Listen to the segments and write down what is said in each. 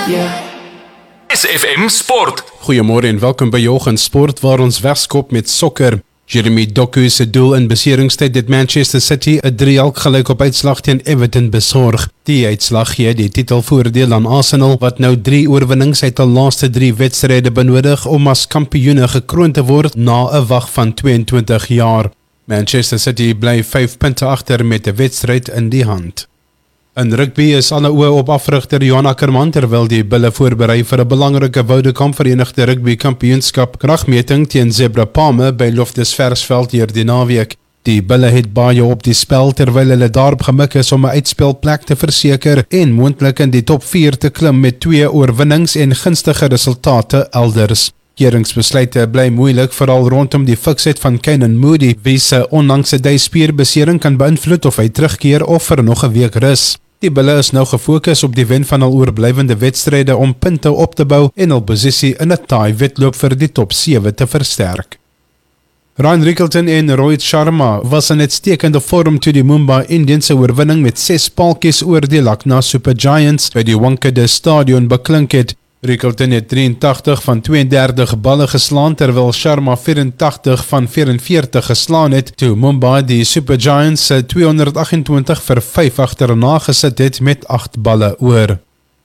SFM Sport. Goeiemôre en welkom by Jochen Sport waar ons wegskop met sokker. Jeremy Doku se doel in beseringstyd het Manchester City 'n 3-3 gelykop uitslag teen Everton besorg. Die uitslag gee die titelvoordeel aan Arsenal wat nou 3 oorwinnings uit hul laaste 3 wedstryde benodig om as kampioene gekroon te word na 'n wag van 22 jaar. Manchester City bly 5 punte agter met 'n wedstryd in die hand. In rugby is alle oë op afrigter Johan Ackerman terwyl die bulle voorberei vir 'n belangrike Vodacom Verenigde Rugby Kampioenskap kragmeting teen Zebra Palme by Loftus Versveld hierdie naweek. Die bulle het baie op die spel terwyl hulle daarop gemik is om 'n uitspelplek te verseker en moontlik in die top 4 te klim met 2 oorwinnings en gunstige resultate elders. Keringsbesluite bly moeilik veral rondom die fiksheid van Canan Moody, wie se onlangse duispierbesering kan beïnvloed of hy terugkeer of vir nog 'n week rus. Die bulle is nou gefokus op die wen van hul oorblywende wedstryde om punte op te bou en hul posisie in 'n taai wedloop vir die top 7 te versterk. Ryan Rickelton en Rohit Sharma was in uitstekende vorm toe die Mumbai Indians se oorwinning met 6 paaltjies oor die Lucknow Super Giants by die Wankhede Stadion beklink het. Rickelton het 83 van 32 balle geslaan terwyl Sharma 84 van 44 geslaan het toe Mumbai die Super Giants se 228 vir 5 agterna gesit het met 8 balle oor.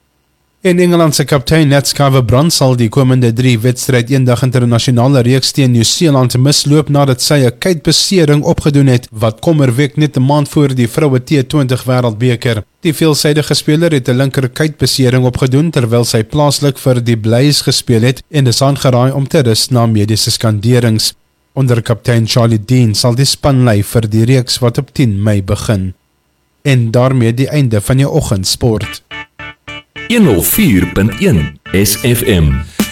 En Engeland se kaptein Nat Scaver-Brand sal die komende 3 wedstryd eendag internasionale reeks teen Nieu-Seeland misloop nadat sy 'n kuitbesering opgedoen het wat kommerweek net 'n maand voor die vroue T20 wêreldbeker. Die veelsidige speler het 'n linker kuitbesering opgedoen terwyl sy plaaslik vir die Blues gespeel het en is aangeraai om te rus na mediese skanderings. Onder kaptein Charlie Dean sal die span lei vir die reeks wat op 10 Mei begin. En daarmee die einde van jou oggendsport. 104.1 SFM